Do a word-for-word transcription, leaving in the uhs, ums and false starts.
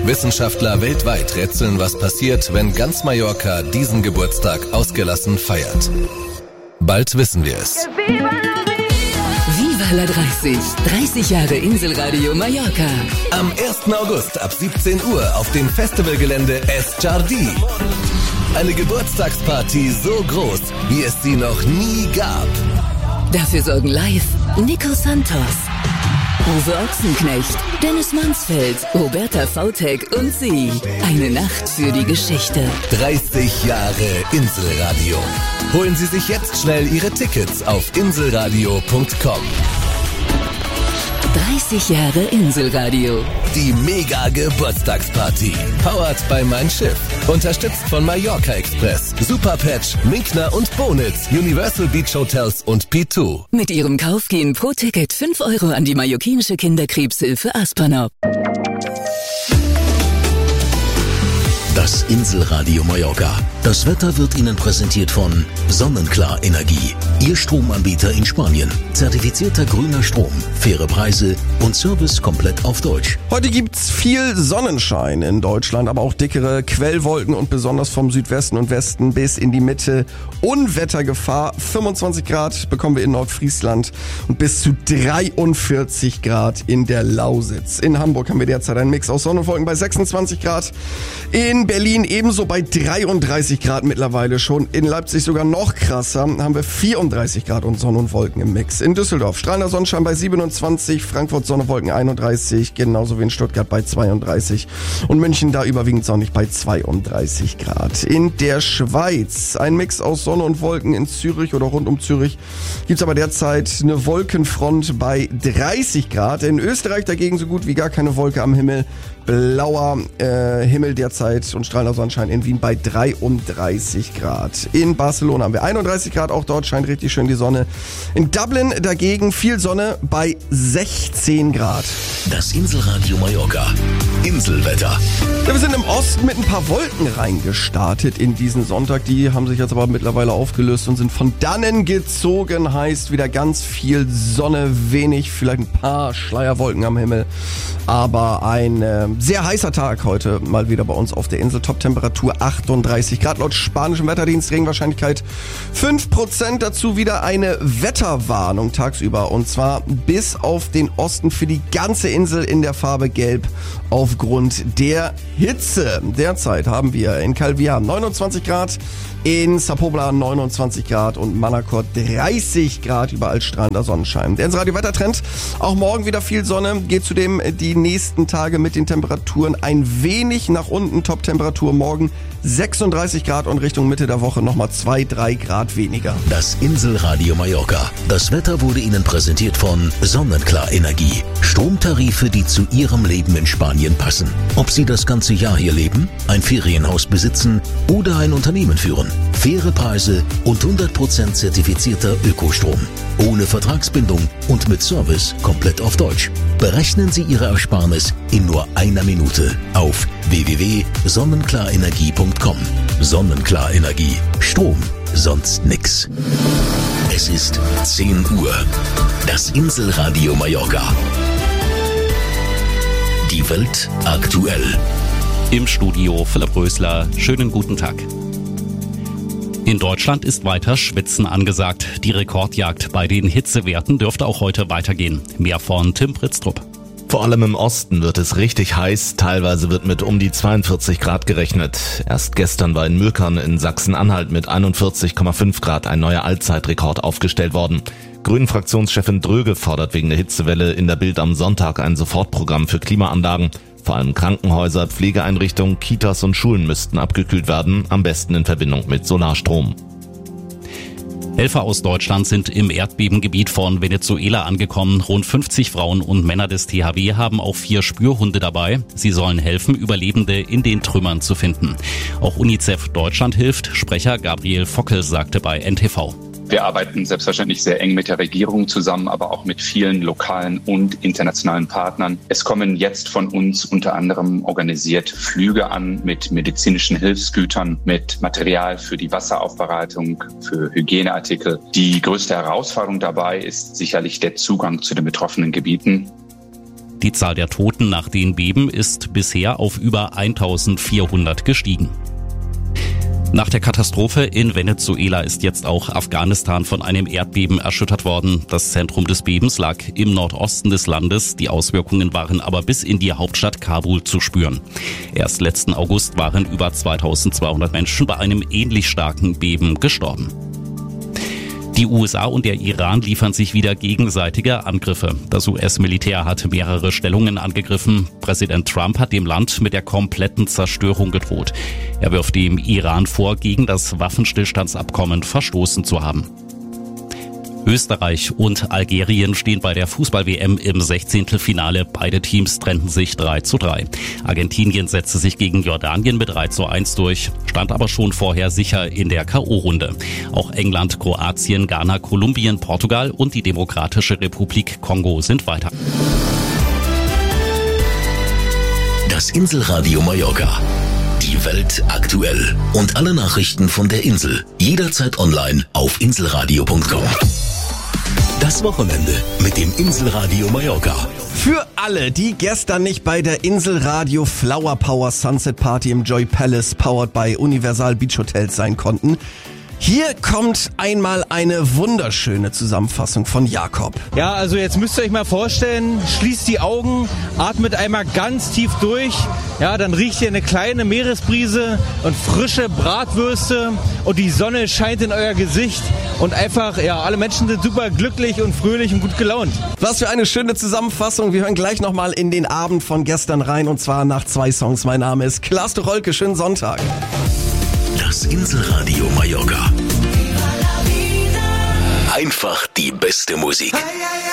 Wissenschaftler weltweit rätseln, was passiert, wenn ganz Mallorca diesen Geburtstag ausgelassen feiert. Bald wissen wir es. Viva la dreißig. dreißig Jahre Inselradio Mallorca. Am ersten August ab siebzehn Uhr auf dem Festivalgelände Es Jardí. Eine Geburtstagsparty so groß, wie es sie noch nie gab. Dafür sorgen live Nico Santos, Uwe Ochsenknecht, Dennis Mansfeld, Roberta Vautek und sie. Eine Nacht für die Geschichte. dreißig Jahre Inselradio. Holen Sie sich jetzt schnell Ihre Tickets auf inselradio punkt com. dreißig Jahre Inselradio. Die Mega-Geburtstagsparty. Powered by Mein Schiff. Unterstützt von Mallorca Express, Superpatch, Minkner und Bonitz, Universal Beach Hotels und P zwei. Mit ihrem Kauf gehen pro Ticket fünf Euro an die mallorquinische Kinderkrebshilfe Aspernau. Das Inselradio Mallorca. Das Wetter wird Ihnen präsentiert von Sonnenklar Energie. Ihr Stromanbieter in Spanien. Zertifizierter grüner Strom, faire Preise und Service komplett auf Deutsch. Heute gibt's viel Sonnenschein in Deutschland, aber auch dickere Quellwolken und besonders vom Südwesten und Westen bis in die Mitte Unwettergefahr. fünfundzwanzig Grad bekommen wir in Nordfriesland und bis zu dreiundvierzig Grad in der Lausitz. In Hamburg haben wir derzeit einen Mix aus Sonne und Wolken bei sechsundzwanzig Grad. In Berlin ebenso bei dreiunddreißig Grad mittlerweile schon. In Leipzig sogar noch krasser, haben wir vierunddreißig Grad und Sonne und Wolken im Mix. In Düsseldorf strahlender Sonnenschein bei siebenundzwanzig, Frankfurt Sonne und Wolken einunddreißig, genauso wie in Stuttgart bei zweiunddreißig und München da überwiegend sonnig bei zweiunddreißig Grad. In der Schweiz ein Mix aus Sonne und Wolken. In Zürich oder rund um Zürich gibt's aber derzeit eine Wolkenfront bei dreißig Grad. In Österreich dagegen so gut wie gar keine Wolke am Himmel. Blauer äh, Himmel derzeit und strahlender Sonnenschein in Wien bei dreiunddreißig Grad. In Barcelona haben wir einunddreißig Grad, auch dort scheint richtig schön die Sonne. In Dublin dagegen viel Sonne bei sechzehn Grad. Das Inselradio Mallorca. Inselwetter. Ja, wir sind im Osten mit ein paar Wolken reingestartet in diesen Sonntag. Die haben sich jetzt aber mittlerweile aufgelöst und sind von dannen gezogen. Heißt wieder ganz viel Sonne, wenig, vielleicht ein paar Schleierwolken am Himmel. Aber ein äh, sehr heißer Tag heute mal wieder bei uns auf der Insel. Top-Temperatur achtunddreißig Grad. Laut spanischem Wetterdienst Regenwahrscheinlichkeit fünf Prozent. Dazu wieder eine Wetterwarnung tagsüber. Und zwar bis auf den Osten für die ganze Insel in der Farbe Gelb aufgrund der Hitze. Derzeit haben wir in Calvia neunundzwanzig Grad, in Sapobla neunundzwanzig Grad und Manacor dreißig Grad, überall strahlender Sonnenschein. Der Inselradio-Wettertrend, auch morgen wieder viel Sonne, geht zudem die nächsten Tage mit den Temperaturen ein wenig nach unten. Top-Temperatur morgen sechsunddreißig Grad und Richtung Mitte der Woche nochmal zwei, drei Grad weniger. Das Inselradio Mallorca. Das Wetter wurde Ihnen präsentiert von Sonnenklar Energie. Stromtarife, die zu Ihrem Leben in Spanien passen. Ob Sie das ganze Jahr hier leben, ein Ferienhaus besitzen oder ein Unternehmen führen. Faire Preise und hundert Prozent zertifizierter Ökostrom. Ohne Vertragsbindung und mit Service komplett auf Deutsch. Berechnen Sie Ihre Ersparnis in nur einer Minute auf w w w punkt sonnenklarenergie punkt com. Sonnenklar Energie. Strom, sonst nix. Es ist zehn Uhr. Das Inselradio Mallorca. Die Welt aktuell. Im Studio Philipp Rösler. Schönen guten Tag. In Deutschland ist weiter Schwitzen angesagt. Die Rekordjagd bei den Hitzewerten dürfte auch heute weitergehen. Mehr von Tim Pritztrup. Vor allem im Osten wird es richtig heiß, teilweise wird mit um die zweiundvierzig Grad gerechnet. Erst gestern war in Mülkern in Sachsen-Anhalt mit einundvierzig Komma fünf Grad ein neuer Allzeitrekord aufgestellt worden. Grünen-Fraktionschefin Dröge fordert wegen der Hitzewelle in der Bild am Sonntag ein Sofortprogramm für Klimaanlagen. Vor allem Krankenhäuser, Pflegeeinrichtungen, Kitas und Schulen müssten abgekühlt werden, am besten in Verbindung mit Solarstrom. Helfer aus Deutschland sind im Erdbebengebiet von Venezuela angekommen. Rund fünfzig Frauen und Männer des T H W haben auch vier Spürhunde dabei. Sie sollen helfen, Überlebende in den Trümmern zu finden. Auch UNICEF Deutschland hilft. Sprecher Gabriel Fockel sagte bei N T V. Wir arbeiten selbstverständlich sehr eng mit der Regierung zusammen, aber auch mit vielen lokalen und internationalen Partnern. Es kommen jetzt von uns unter anderem organisiert Flüge an mit medizinischen Hilfsgütern, mit Material für die Wasseraufbereitung, für Hygieneartikel. Die größte Herausforderung dabei ist sicherlich der Zugang zu den betroffenen Gebieten. Die Zahl der Toten nach den Beben ist bisher auf über eintausendvierhundert gestiegen. Nach der Katastrophe in Venezuela ist jetzt auch Afghanistan von einem Erdbeben erschüttert worden. Das Zentrum des Bebens lag im Nordosten des Landes. Die Auswirkungen waren aber bis in die Hauptstadt Kabul zu spüren. Erst letzten August waren über zweitausendzweihundert Menschen bei einem ähnlich starken Beben gestorben. Die U S A und der Iran liefern sich wieder gegenseitige Angriffe. Das U S-Militär hat mehrere Stellungen angegriffen. Präsident Trump hat dem Land mit der kompletten Zerstörung gedroht. Er wirft dem Iran vor, gegen das Waffenstillstandsabkommen verstoßen zu haben. Österreich und Algerien stehen bei der Fußball-W M im Sechzehntelfinale. Beide Teams trennten sich drei zu drei. Argentinien setzte sich gegen Jordanien mit drei zu eins durch, stand aber schon vorher sicher in der K O-Runde. Auch England, Kroatien, Ghana, Kolumbien, Portugal und die Demokratische Republik Kongo sind weiter. Das Inselradio Mallorca. Die Welt aktuell. Und alle Nachrichten von der Insel. Jederzeit online auf inselradio punkt com. Das Wochenende mit dem Inselradio Mallorca. Für alle, die gestern nicht bei der Inselradio Flower Power Sunset Party im Joy Palace, powered by Universal Beach Hotels, sein konnten, hier kommt einmal eine wunderschöne Zusammenfassung von Jakob. Ja, also jetzt müsst ihr euch mal vorstellen, schließt die Augen, atmet einmal ganz tief durch, ja, dann riecht ihr eine kleine Meeresbrise und frische Bratwürste und die Sonne scheint in euer Gesicht und einfach, ja, alle Menschen sind super glücklich und fröhlich und gut gelaunt. Was für eine schöne Zusammenfassung. Wir hören gleich nochmal in den Abend von gestern rein und zwar nach zwei Songs. Mein Name ist Klaas Tucholke, schönen Sonntag. Das Inselradio Mallorca. Einfach die beste Musik.